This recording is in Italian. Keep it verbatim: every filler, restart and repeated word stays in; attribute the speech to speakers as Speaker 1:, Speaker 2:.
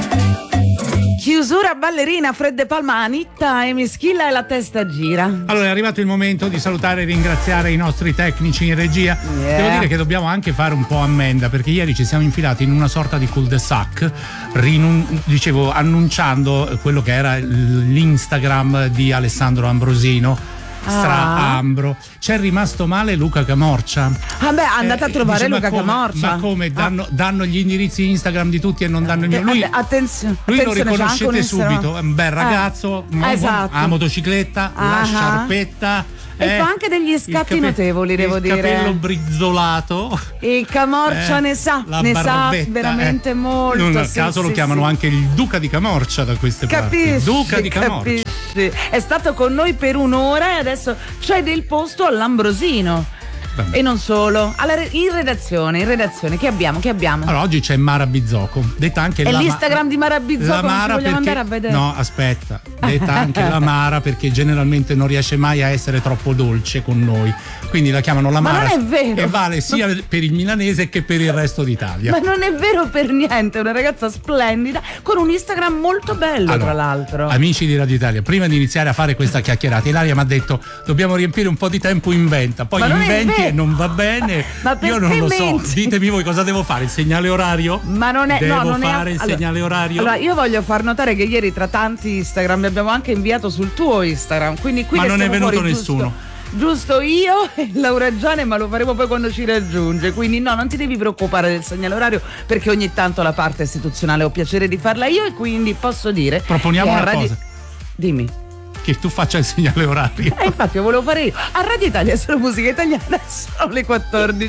Speaker 1: Chiusura ballerina, Fred De Palma, Anitta e Mischilla e la testa gira.
Speaker 2: Allora è arrivato il momento di salutare e ringraziare i nostri tecnici in regia.
Speaker 1: Yeah.
Speaker 2: Devo dire che dobbiamo anche fare un po' ammenda, perché ieri ci siamo infilati in una sorta di cul-de-sac, rinun- dicevo annunciando quello che era l'Instagram di Alessandro Ambrosino. Stra-Ambro. C'è rimasto male Luca Camorcia.
Speaker 1: Ah beh, andate eh, a trovare
Speaker 2: dice,
Speaker 1: Luca
Speaker 2: ma come,
Speaker 1: Camorcia.
Speaker 2: Ma come danno, ah. danno gli indirizzi Instagram di tutti e non danno il mio? Lui,
Speaker 1: Attenzio-
Speaker 2: lui lo
Speaker 1: attenzione,
Speaker 2: riconoscete subito. È un bel ragazzo,
Speaker 1: eh.
Speaker 2: mo-
Speaker 1: Esatto.
Speaker 2: la motocicletta,
Speaker 1: Ah.
Speaker 2: la sciarpetta.
Speaker 1: E
Speaker 2: eh,
Speaker 1: fa anche degli scatti
Speaker 2: cape-
Speaker 1: notevoli, devo
Speaker 2: il
Speaker 1: dire.
Speaker 2: Il capello brizzolato.
Speaker 1: Il Camorcia
Speaker 2: eh,
Speaker 1: ne sa,
Speaker 2: la
Speaker 1: ne
Speaker 2: barbetta,
Speaker 1: sa veramente
Speaker 2: eh.
Speaker 1: molto.
Speaker 2: Non a
Speaker 1: sì,
Speaker 2: caso
Speaker 1: sì,
Speaker 2: lo chiamano
Speaker 1: sì.
Speaker 2: anche il Duca di Camorcia da queste
Speaker 1: Capisci,
Speaker 2: parti. Duca di Camorcia.
Speaker 1: capisci. È stato con noi per un'ora e adesso cede il posto all'Ambrosino.
Speaker 2: Vabbè.
Speaker 1: E non solo, alla re- in redazione, in redazione, che abbiamo? Che abbiamo?
Speaker 2: Allora, oggi c'è Mara Bizzocco, detta anche
Speaker 1: È
Speaker 2: la
Speaker 1: l'Instagram
Speaker 2: Ma-
Speaker 1: di Mara Bizzocco,
Speaker 2: la
Speaker 1: non ci
Speaker 2: Mara
Speaker 1: vogliamo
Speaker 2: perché,
Speaker 1: andare a vedere?
Speaker 2: No, aspetta, detta anche la Mara perché generalmente non riesce mai a essere troppo dolce con noi. Quindi la chiamano la
Speaker 1: Ma
Speaker 2: Mara.
Speaker 1: non è vero.
Speaker 2: E vale sia per il milanese che per il resto d'Italia.
Speaker 1: Ma non è vero per niente, è una ragazza splendida con un Instagram molto bello,
Speaker 2: Allora,
Speaker 1: tra l'altro.
Speaker 2: Amici di Radio Italia, prima di iniziare a fare questa chiacchierata, Ilaria mi ha detto dobbiamo riempire un po' di tempo, inventa, poi
Speaker 1: Ma non è
Speaker 2: inventi
Speaker 1: vero.
Speaker 2: e non va bene.
Speaker 1: Ma
Speaker 2: Io non
Speaker 1: perché
Speaker 2: lo so,
Speaker 1: menti?
Speaker 2: ditemi voi cosa devo fare, il segnale orario?
Speaker 1: Ma non è
Speaker 2: Devo
Speaker 1: no, non
Speaker 2: fare
Speaker 1: è,
Speaker 2: il
Speaker 1: allora,
Speaker 2: segnale orario?
Speaker 1: Allora, io voglio far notare che ieri tra tanti Instagram li abbiamo anche inviato sul tuo Instagram, quindi qui
Speaker 2: Ma
Speaker 1: ne
Speaker 2: non è
Speaker 1: stiamo
Speaker 2: venuto
Speaker 1: fuori,
Speaker 2: nessuno.
Speaker 1: Giusto, giusto io e Laura Giane, ma lo faremo poi quando ci raggiunge. Quindi no, non ti devi preoccupare del segnale orario, perché ogni tanto la parte istituzionale ho piacere di farla io e quindi posso dire.
Speaker 2: Proponiamo
Speaker 1: che a
Speaker 2: una
Speaker 1: Radio-
Speaker 2: cosa.
Speaker 1: Dimmi.
Speaker 2: Che tu faccia il segnale orario.
Speaker 1: E infatti lo volevo fare io. A Radio Italia solo musica italiana sono le quattordici.